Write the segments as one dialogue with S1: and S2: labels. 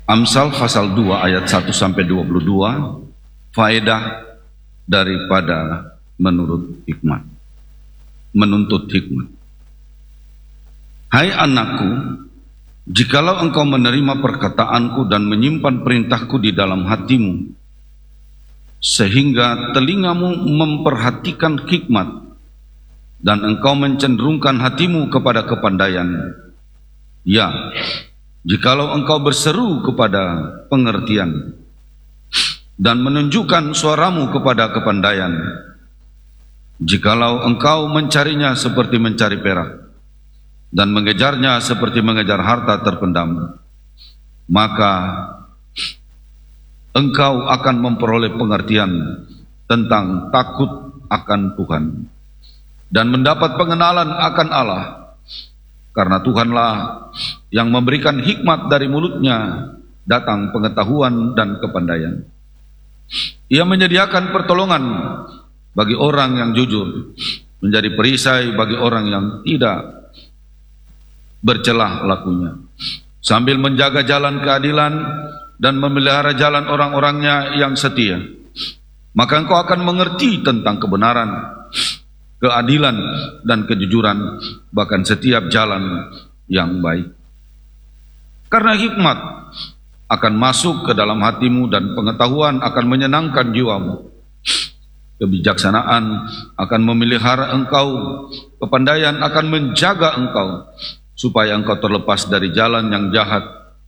S1: Amsal pasal 2 ayat 1 sampai 22, faedah daripada menuntut hikmat. Hai anakku, jikalau engkau menerima perkataanku dan menyimpan perintahku di dalam hatimu, sehingga telingamu memperhatikan hikmat dan engkau mencenderungkan hatimu kepada kepandaian, ya, jikalau engkau berseru kepada pengertian dan menunjukkan suaramu kepada kepandaian, jikalau engkau mencarinya seperti mencari perak dan mengejarnya seperti mengejar harta terpendam, maka engkau akan memperoleh pengertian tentang takut akan Tuhan dan mendapat pengenalan akan Allah, karena Tuhanlah yang memberikan hikmat, dari mulutnya datang pengetahuan dan kepandaian. Ia menyediakan pertolongan bagi orang yang jujur, menjadi perisai bagi orang yang tidak bercelah lakunya, sambil menjaga jalan keadilan dan memelihara jalan orang-orangnya yang setia. Maka engkau akan mengerti tentang kebenaran, keadilan dan kejujuran, bahkan setiap jalan yang baik. Karena hikmat akan masuk ke dalam hatimu dan pengetahuan akan menyenangkan jiwamu. Kebijaksanaan akan memelihara engkau, kepandaian akan menjaga engkau, supaya engkau terlepas dari jalan yang jahat,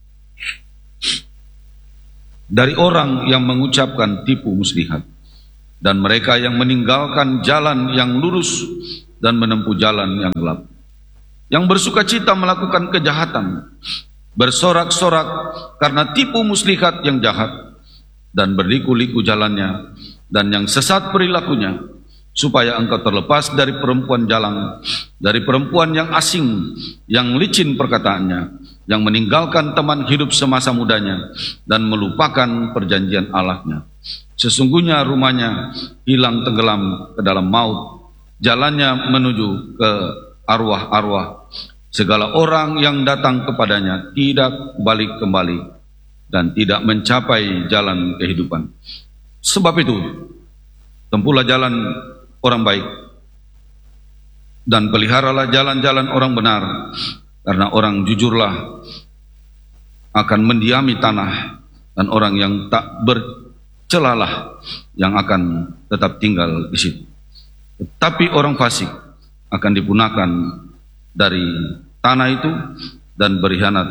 S1: dari orang yang mengucapkan tipu muslihat, dan mereka yang meninggalkan jalan yang lurus dan menempuh jalan yang gelap, yang bersuka cita melakukan kejahatan, bersorak-sorak karena tipu muslihat yang jahat, dan berliku-liku jalannya, dan yang sesat perilakunya, supaya engkau terlepas dari perempuan jalang, dari perempuan yang asing, yang licin perkataannya, yang meninggalkan teman hidup semasa mudanya, dan melupakan perjanjian Allahnya. Sesungguhnya rumahnya hilang tenggelam ke dalam maut, jalannya menuju ke arwah-arwah. Segala orang yang datang kepadanya tidak balik kembali dan tidak mencapai jalan kehidupan. Sebab itu, tempuhlah jalan orang baik dan peliharalah jalan-jalan orang benar, karena orang jujurlah akan mendiami tanah, dan orang yang tak bercelalah yang akan tetap tinggal di situ. Tetapi orang fasik akan dipunahkan dari tanah itu, dan pengkhianat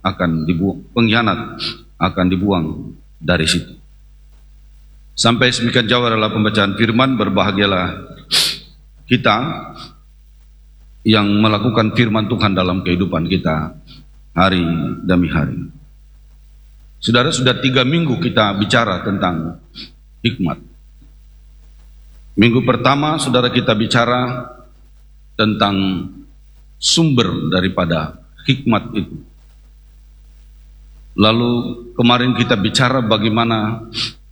S1: akan dibuang dari situ. Sampai demikian jauh adalah pembacaan firman. Berbahagialah kita yang melakukan firman Tuhan dalam kehidupan kita hari demi hari. Saudara, sudah 3 minggu kita bicara tentang hikmat. Minggu pertama saudara kita bicara tentang sumber daripada hikmat itu. Lalu kemarin kita bicara bagaimana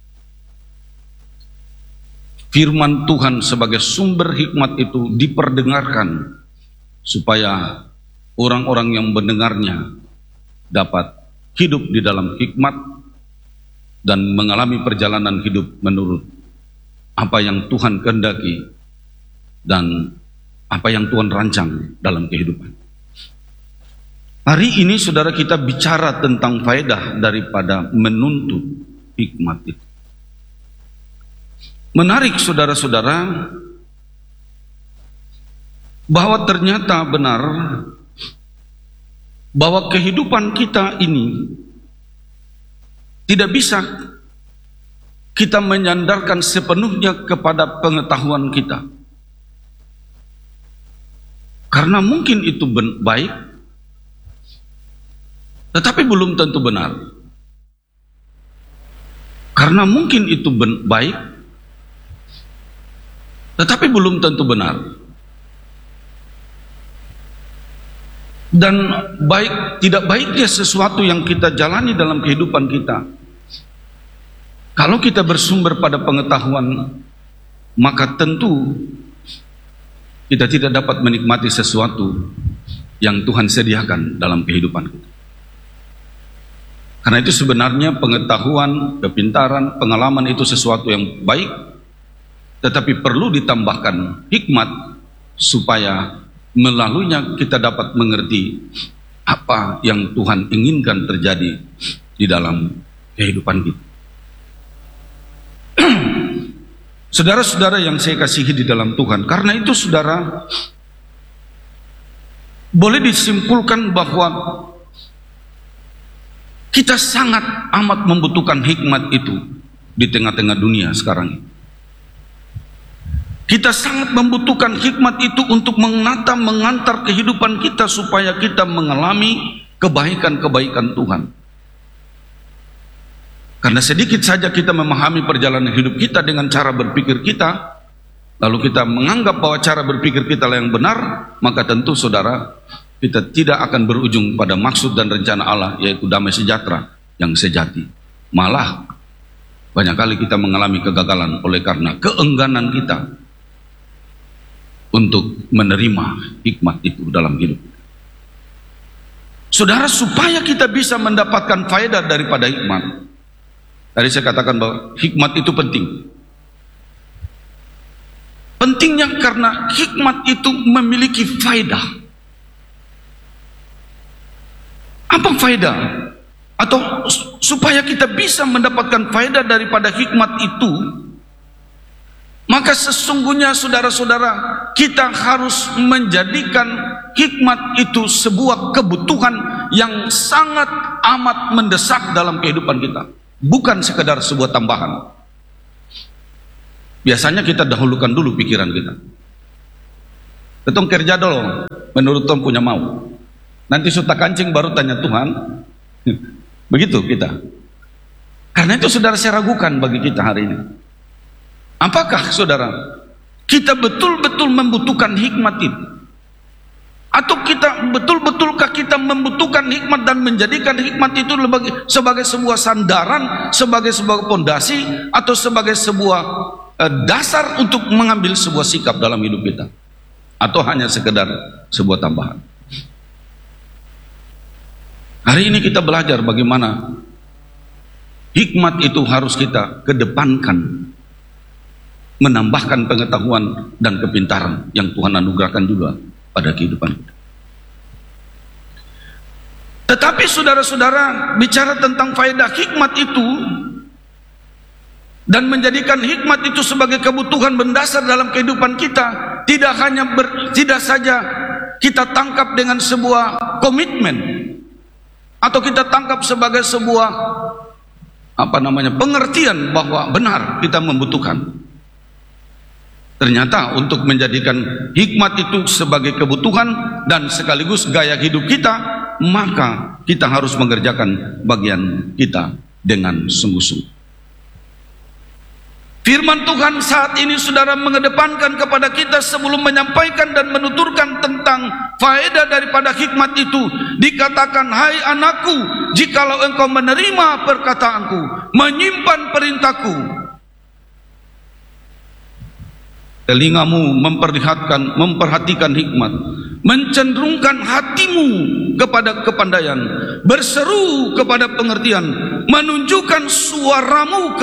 S1: firman Tuhan sebagai sumber hikmat itu diperdengarkan, supaya orang-orang yang mendengarnya dapat hidup di dalam hikmat dan mengalami perjalanan hidup menurut apa yang Tuhan kehendaki dan apa yang Tuhan rancang dalam kehidupan. Hari ini saudara kita bicara tentang faedah daripada menuntut hikmat itu. Menarik saudara-saudara, bahwa ternyata benar bahwa kehidupan kita ini tidak bisa kita menyandarkan sepenuhnya kepada pengetahuan kita. Karena mungkin itu baik, tetapi belum tentu benar. Karena mungkin itu baik, tetapi belum tentu benar. Dan tidak baiknya sesuatu yang kita jalani dalam kehidupan kita, kalau kita bersumber pada pengetahuan, maka tentu kita tidak dapat menikmati sesuatu yang Tuhan sediakan dalam kehidupan kita. Karena itu sebenarnya pengetahuan, kepintaran, pengalaman itu sesuatu yang baik, tetapi perlu ditambahkan hikmat supaya melaluinya kita dapat mengerti apa yang Tuhan inginkan terjadi di dalam kehidupan kita. Saudara-saudara yang saya kasihi di dalam Tuhan, karena itu saudara, boleh disimpulkan bahwa kita sangat amat membutuhkan hikmat itu di tengah-tengah dunia sekarang ini. Kita sangat membutuhkan hikmat itu untuk mengantar kehidupan kita supaya kita mengalami kebaikan-kebaikan Tuhan. Karena sedikit saja kita memahami perjalanan hidup kita dengan cara berpikir kita, lalu kita menganggap bahwa cara berpikir kita lah yang benar, maka tentu saudara, kita tidak akan berujung pada maksud dan rencana Allah, yaitu damai sejahtera yang sejati. Malah banyak kali kita mengalami kegagalan oleh karena keengganan kita untuk menerima hikmat itu dalam hidup. Saudara, supaya kita bisa mendapatkan faedah daripada hikmat, tadi saya katakan bahwa hikmat itu penting. Pentingnya karena hikmat itu memiliki faedah. Apa faedah? Atau supaya kita bisa mendapatkan faedah daripada hikmat itu, maka sesungguhnya saudara-saudara, kita harus menjadikan hikmat itu sebuah kebutuhan yang sangat amat mendesak dalam kehidupan kita, bukan sekedar sebuah tambahan. Biasanya kita dahulukan dulu pikiran kita. Ketong kerja dulu, menurut Tom punya mau. Nanti suta kancing baru tanya Tuhan. Begitu kita. Karena itu saudara, saya ragukan bagi kita hari ini. Apakah saudara, kita betul-betul membutuhkan hikmat itu? Atau kita betul-betulkah kita membutuhkan hikmat dan menjadikan hikmat itu sebagai sebuah sandaran, sebagai sebuah pondasi, atau sebagai sebuah dasar untuk mengambil sebuah sikap dalam hidup kita? Atau hanya sekedar sebuah tambahan? Hari ini kita belajar bagaimana hikmat itu harus kita kedepankan, menambahkan pengetahuan dan kepintaran yang Tuhan anugerahkan juga pada kehidupan kita. Tetapi saudara-saudara, bicara tentang faedah hikmat itu dan menjadikan hikmat itu sebagai kebutuhan mendasar dalam kehidupan kita, tidak saja kita tangkap dengan sebuah komitmen atau kita tangkap sebagai sebuah pengertian bahwa benar kita membutuhkan. Ternyata untuk menjadikan hikmat itu sebagai kebutuhan dan sekaligus gaya hidup kita, maka kita harus mengerjakan bagian kita dengan sungguh-sungguh. Firman Tuhan saat ini saudara mengedepankan kepada kita sebelum menyampaikan dan menuturkan tentang faedah daripada hikmat itu. Dikatakan, hai anakku, jikalau engkau menerima perkataanku, menyimpan perintahku, telingamu memperhatikan hikmat, mencenderungkan hatimu kepada kepandaian, berseru kepada pengertian, menunjukkan suaramu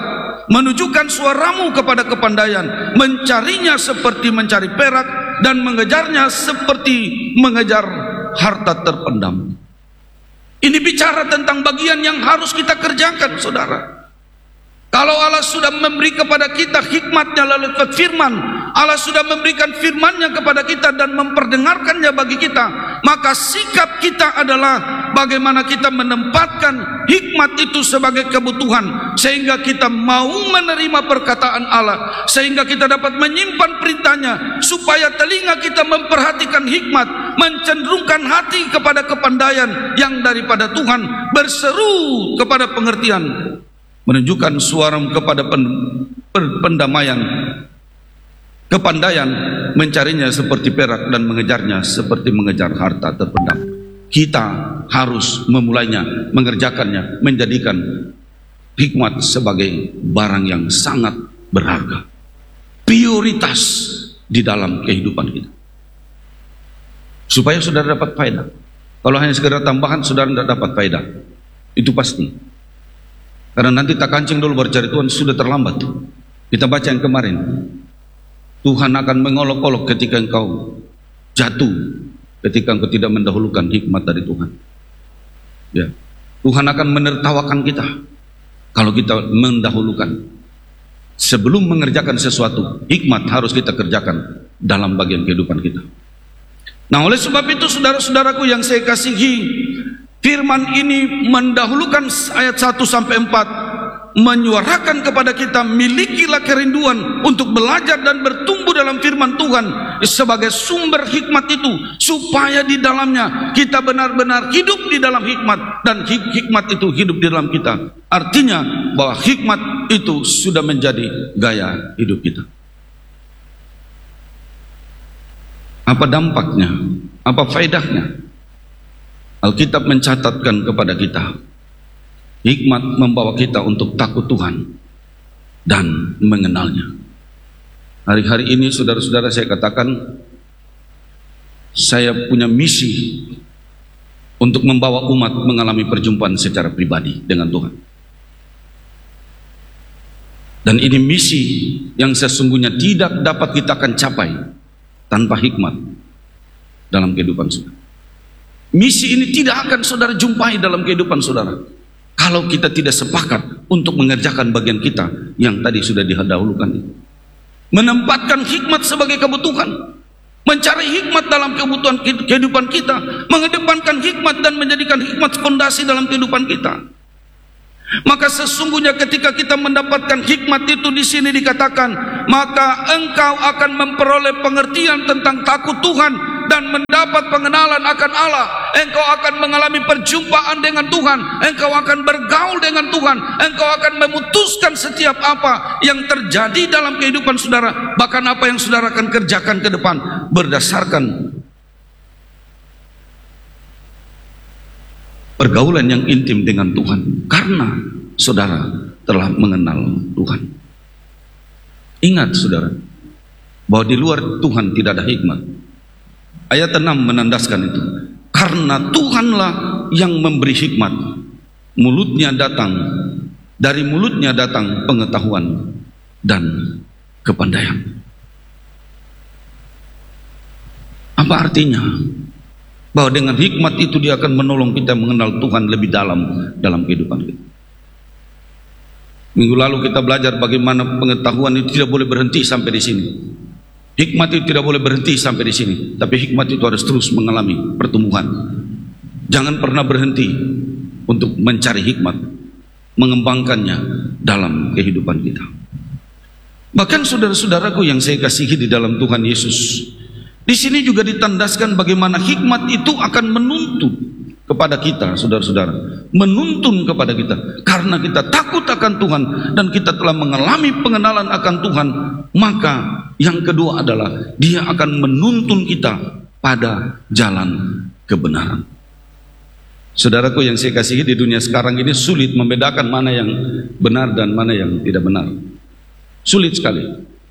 S1: kepada kepandaian, mencarinya seperti mencari perak dan mengejarnya seperti mengejar harta terpendam. Ini bicara tentang bagian yang harus kita kerjakan, saudara. Kalau Allah sudah memberi kepada kita hikmatnya lalu firman, Allah sudah memberikan firman-Nya kepada kita dan memperdengarkannya bagi kita, maka sikap kita adalah bagaimana kita menempatkan hikmat itu sebagai kebutuhan, sehingga kita mau menerima perkataan Allah, sehingga kita dapat menyimpan perintahnya, supaya telinga kita memperhatikan hikmat, mencenderungkan hati kepada kepandaian yang daripada Tuhan, berseru kepada pengertian, menunjukkan suara kepada pendamaian, kepandaian, mencarinya seperti perak dan mengejarnya seperti mengejar harta terpendam. Kita harus memulainya, mengerjakannya, menjadikan hikmat sebagai barang yang sangat berharga, prioritas di dalam kehidupan kita, supaya saudara dapat faedah. Kalau hanya sekedar tambahan, saudara tidak dapat faedah. Itu pasti. Karena nanti tak kancing dulu baru cari Tuhan, sudah terlambat. Kita baca yang kemarin, Tuhan akan mengolok-olok ketika engkau jatuh, ketika engkau tidak mendahulukan hikmat dari Tuhan. Ya, Tuhan akan menertawakan kita kalau kita mendahulukan. Sebelum mengerjakan sesuatu, hikmat harus kita kerjakan dalam bagian kehidupan kita. Nah, oleh sebab itu saudara-saudaraku yang saya kasihi, firman ini mendahulukan ayat 1 sampai 4, menyuarakan kepada kita, milikilah kerinduan untuk belajar dan bertumbuh dalam firman Tuhan sebagai sumber hikmat itu, supaya di dalamnya kita benar-benar hidup di dalam hikmat, dan hikmat itu hidup di dalam kita. Artinya bahwa hikmat itu sudah menjadi gaya hidup kita. Apa dampaknya? Apa faedahnya? Alkitab mencatatkan kepada kita, hikmat membawa kita untuk takut Tuhan dan mengenalnya. Hari-hari ini saudara-saudara, saya katakan, saya punya misi untuk membawa umat mengalami perjumpaan secara pribadi dengan Tuhan. Dan ini misi yang sesungguhnya tidak dapat kita akan capai tanpa hikmat dalam kehidupan saudara. Misi ini tidak akan saudara jumpai dalam kehidupan saudara kalau kita tidak sepakat untuk mengerjakan bagian kita yang tadi sudah didahulukan. Menempatkan hikmat sebagai kebutuhan, mencari hikmat dalam kebutuhan kehidupan kita, mengedepankan hikmat dan menjadikan hikmat fondasi dalam kehidupan kita. Maka sesungguhnya ketika kita mendapatkan hikmat itu, di sini dikatakan, maka engkau akan memperoleh pengertian tentang takut Tuhan dan mendapat pengenalan akan Allah. Engkau akan mengalami perjumpaan dengan Tuhan, engkau akan bergaul dengan Tuhan, engkau akan memutuskan setiap apa yang terjadi dalam kehidupan saudara, bahkan apa yang saudara akan kerjakan ke depan berdasarkan pergaulan yang intim dengan Tuhan, karena saudara telah mengenal Tuhan. Ingat saudara, bahwa di luar Tuhan tidak ada hikmat. Ayat 6 menandaskan itu. Karena Tuhanlah yang memberi hikmat, dari mulutnya datang pengetahuan dan kepandaian. Apa artinya? Bahwa dengan hikmat itu dia akan menolong kita mengenal Tuhan lebih dalam kehidupan kita. Minggu lalu kita belajar bagaimana pengetahuan itu tidak boleh berhenti sampai di sini. Hikmat itu tidak boleh berhenti sampai di sini, tapi hikmat itu harus terus mengalami pertumbuhan. Jangan pernah berhenti untuk mencari hikmat, mengembangkannya dalam kehidupan kita. Bahkan saudara-saudaraku yang saya kasihi di dalam Tuhan Yesus, di sini juga ditandaskan bagaimana hikmat itu akan menuntun kepada kita, saudara-saudara, menuntun kepada kita, karena kita takut akan Tuhan dan kita telah mengalami pengenalan akan Tuhan. Maka yang kedua adalah dia akan menuntun kita pada jalan kebenaran. Saudaraku yang saya kasihi, di dunia sekarang ini sulit membedakan mana yang benar dan mana yang tidak benar. Sulit sekali.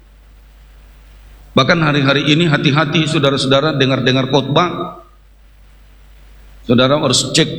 S1: Bahkan hari-hari ini hati-hati saudara-saudara dengar-dengar khotbah, saudara harus cek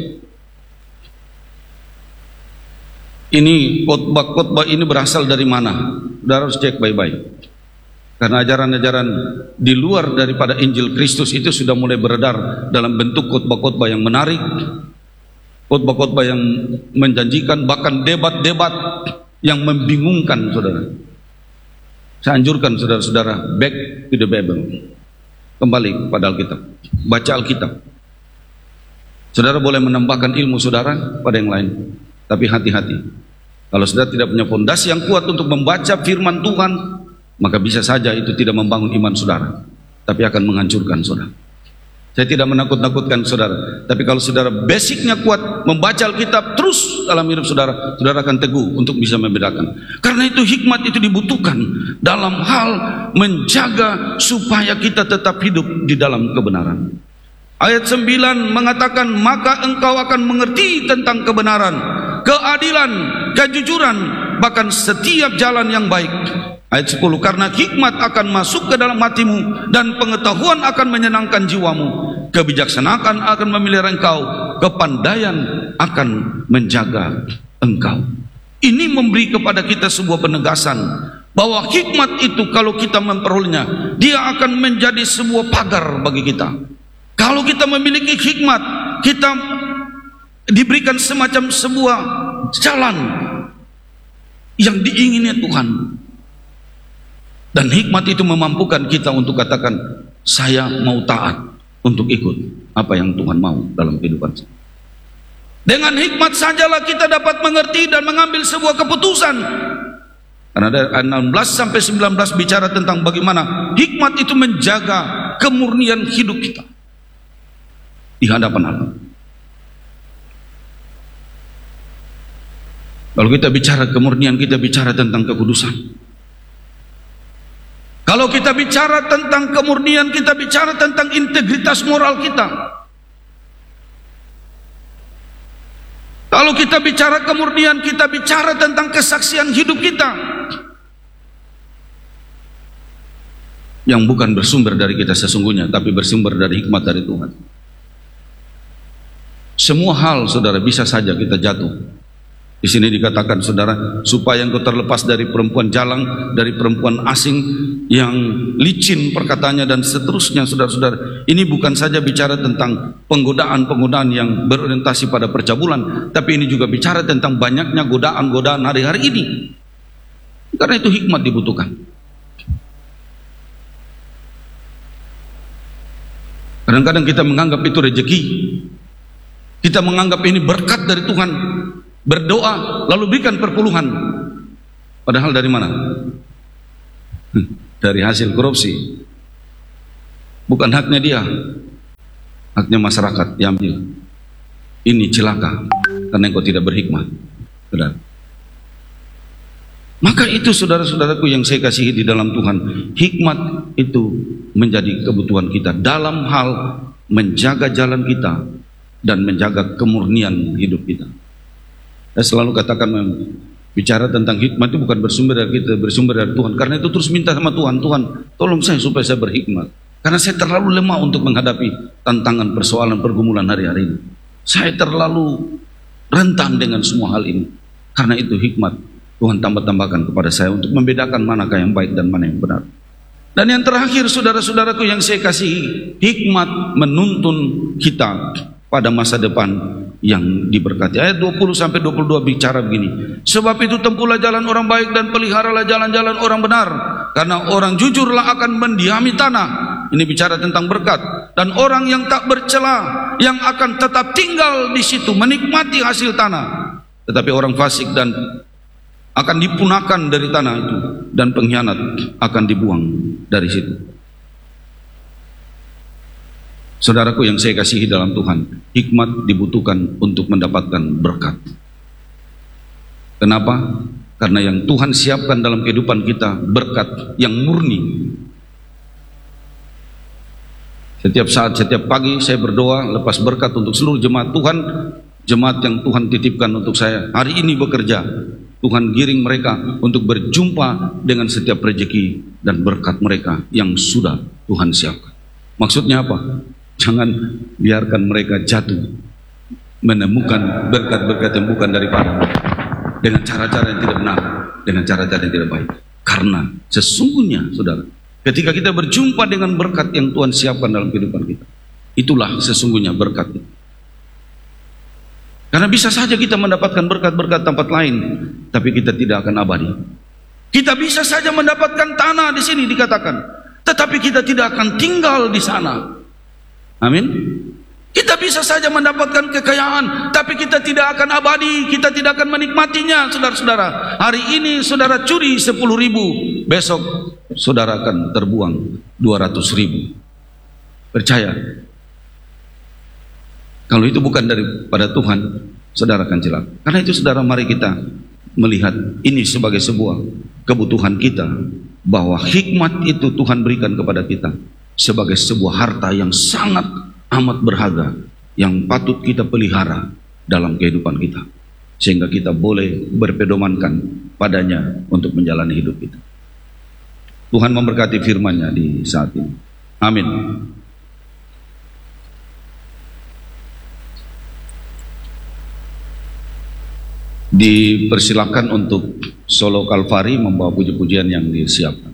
S1: ini khotbah ini berasal dari mana. Saudara harus cek baik-baik. Karena ajaran-ajaran di luar daripada Injil Kristus itu sudah mulai beredar dalam bentuk khotbah-khotbah yang menarik, khotbah-khotbah yang menjanjikan, bahkan debat-debat yang membingungkan saudara. Saya anjurkan saudara-saudara back to the Bible, kembali kepada Alkitab, baca Alkitab. Saudara boleh menambahkan ilmu saudara pada yang lain, tapi hati-hati. Kalau saudara tidak punya fondasi yang kuat untuk membaca firman Tuhan, maka bisa saja itu tidak membangun iman saudara, tapi akan menghancurkan saudara. Saya tidak menakut-nakutkan saudara, tapi kalau saudara basicnya kuat, membaca Alkitab terus dalam hidup saudara, saudara akan teguh untuk bisa membedakan. Karena itu hikmat itu dibutuhkan dalam hal menjaga supaya kita tetap hidup di dalam kebenaran. Ayat 9 mengatakan, maka engkau akan mengerti tentang kebenaran, keadilan, kejujuran, bahkan setiap jalan yang baik. Ayat 10, karena hikmat akan masuk ke dalam hatimu dan pengetahuan akan menyenangkan jiwamu, kebijaksanaan akan memelihara engkau, kepandaian akan menjaga engkau. Ini memberi kepada kita sebuah penegasan bahwa hikmat itu kalau kita memperolehnya, dia akan menjadi sebuah pagar bagi kita. Kalau kita memiliki hikmat, kita diberikan semacam sebuah jalan yang diingini Tuhan. Dan hikmat itu memampukan kita untuk katakan, saya mau taat untuk ikut apa yang Tuhan mau dalam kehidupan saya. Dengan hikmat sajalah kita dapat mengerti dan mengambil sebuah keputusan. Karena dari ayat 16 sampai 19 bicara tentang bagaimana hikmat itu menjaga kemurnian hidup kita di hadapan Allah. Kalau kita bicara kemurnian, kita bicara tentang kekudusan. Kalau kita bicara tentang kemurnian, kita bicara tentang integritas moral kita. Kalau kita bicara kemurnian, kita bicara tentang kesaksian hidup kita yang bukan bersumber dari kita sesungguhnya, tapi bersumber dari hikmat dari Tuhan. Semua hal, saudara, bisa saja kita jatuh. Di sini dikatakan, saudara, supaya engkau terlepas dari perempuan jalang, dari perempuan asing yang licin perkataannya dan seterusnya, saudara-saudara. Ini bukan saja bicara tentang penggodaan-penggodaan yang berorientasi pada percabulan, tapi ini juga bicara tentang banyaknya godaan-godaan hari-hari ini. Karena itu hikmat dibutuhkan. Kadang-kadang kita menganggap itu rezeki. Kita menganggap ini berkat dari Tuhan. Berdoa lalu berikan perpuluhan, padahal dari mana? Dari hasil korupsi. Bukan haknya dia, haknya masyarakat diambil. Ini celaka karena engkau tidak berhikmat. Saudara, maka itu saudara-saudaraku yang saya kasihi di dalam Tuhan, hikmat itu menjadi kebutuhan kita dalam hal menjaga jalan kita dan menjaga kemurnian hidup kita. Saya selalu katakan, bicara tentang hikmat itu bukan bersumber dari kita, bersumber dari Tuhan. Karena itu terus minta sama Tuhan, Tuhan tolong saya supaya saya berhikmat. Karena saya terlalu lemah untuk menghadapi tantangan, persoalan, pergumulan hari-hari ini. Saya terlalu rentan dengan semua hal ini. Karena itu hikmat Tuhan tambah-tambahkan kepada saya untuk membedakan manakah yang baik dan mana yang benar. Dan yang terakhir, saudara-saudaraku yang saya kasihi, hikmat menuntun kita pada masa depan yang diberkati. Ayat 20-22 bicara begini, sebab itu tempuhlah jalan orang baik dan peliharalah jalan-jalan orang benar, karena orang jujurlah akan mendiami tanah. Ini bicara tentang berkat. Dan orang yang tak bercela yang akan tetap tinggal di situ menikmati hasil tanah. Tetapi orang fasik dan akan dipunahkan dari tanah itu, dan pengkhianat akan dibuang dari situ. Saudaraku yang saya kasihi dalam Tuhan, hikmat dibutuhkan untuk mendapatkan berkat. Kenapa? Karena yang Tuhan siapkan dalam kehidupan kita berkat yang murni. Setiap saat, setiap pagi saya berdoa lepas berkat untuk seluruh jemaat Tuhan, jemaat yang Tuhan titipkan untuk saya hari ini bekerja. Tuhan giring mereka untuk berjumpa dengan setiap rezeki dan berkat mereka yang sudah Tuhan siapkan. Maksudnya apa? Jangan biarkan mereka jatuh menemukan berkat-berkat yang bukan daripada dengan cara-cara yang tidak benar, dengan cara-cara yang tidak baik. Karena sesungguhnya, saudara, ketika kita berjumpa dengan berkat yang Tuhan siapkan dalam kehidupan kita, itulah sesungguhnya berkat itu. Karena bisa saja kita mendapatkan berkat-berkat tempat lain, tapi kita tidak akan abadi. Kita bisa saja mendapatkan tanah di sini dikatakan, tetapi kita tidak akan tinggal di sana. Amin. Kita bisa saja mendapatkan kekayaan, tapi kita tidak akan abadi, kita tidak akan menikmatinya, saudara-saudara. Hari ini saudara curi 10.000, besok saudara akan terbuang 200.000. Percaya. Kalau itu bukan daripada Tuhan, saudara akan celaka. Karena itu saudara, mari kita melihat ini sebagai sebuah kebutuhan kita, bahwa hikmat itu Tuhan berikan kepada kita sebagai sebuah harta yang sangat amat berharga, yang patut kita pelihara dalam kehidupan kita, sehingga kita boleh berpedomankan padanya untuk menjalani hidup kita. Tuhan memberkati firman-Nya di saat ini. Amin. Dipersilakan untuk solo Kalvari membawa puji-pujian yang disiapkan.